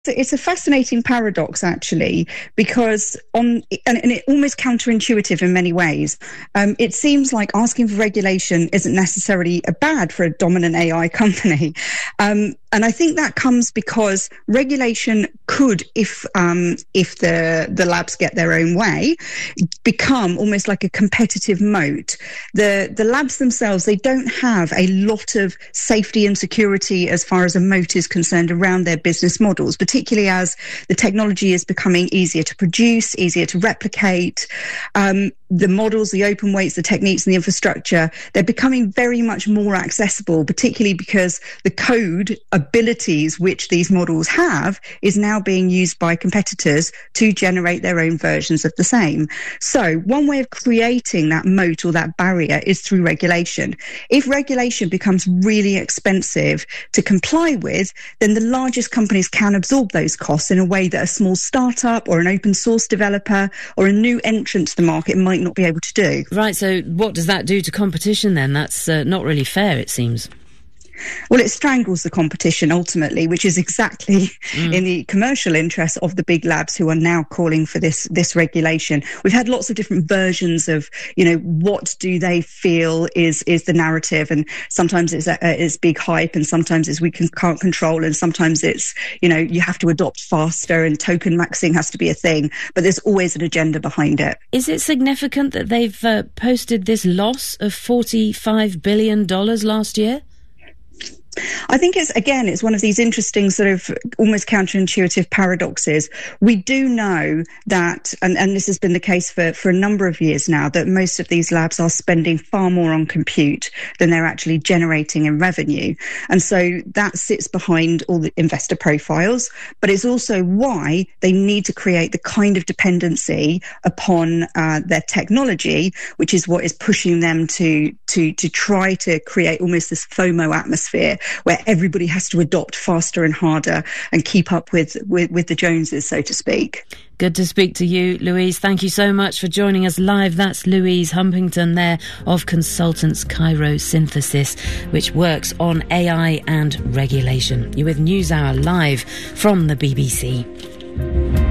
It's a fascinating paradox, actually, because and it almost counterintuitive in many ways. It seems like asking for regulation isn't necessarily bad for a dominant AI company. And I think that comes because regulation could, if the labs get their own way, become almost like a competitive moat. The labs themselves, they don't have a lot of safety and security as far as a moat is concerned around their business models, particularly as the technology is becoming easier to produce, easier to replicate. The models, the open weights, the techniques and the infrastructure, they're becoming very much more accessible, particularly because the code abilities which these models have is now being used by competitors to generate their own versions of the same. So one way of creating that moat or that barrier is through regulation. If regulation becomes really expensive to comply with, then the largest companies can absorb those costs in a way that a small startup or an open source developer or a new entrant to the market might not be able to do. Right, so what does that do to competition then? That's not really fair, it seems. Well, it strangles the competition ultimately, which is exactly in the commercial interest of the big labs who are now calling for this regulation. We've had lots of different versions of, what do they feel is the narrative, and sometimes it's big hype, and sometimes it's we can't control, and sometimes it's you have to adopt faster, and token maxing has to be a thing. But there's always an agenda behind it. Is it significant that they've posted this loss of $45 billion last year? I think it's one of these interesting sort of almost counterintuitive paradoxes. We do know that, and this has been the case for a number of years now, that most of these labs are spending far more on compute than they're actually generating in revenue. And so that sits behind all the investor profiles, but it's also why they need to create the kind of dependency upon their technology, which is what is pushing them to try to create almost this FOMO atmosphere where everybody has to adopt faster and harder and keep up with the Joneses, so to speak. Good to speak to you, Louise. Thank you so much for joining us live. That's Louise Humpington there of Consultants Cairo Synthesis, which works on AI and regulation. You're with NewsHour live from the BBC.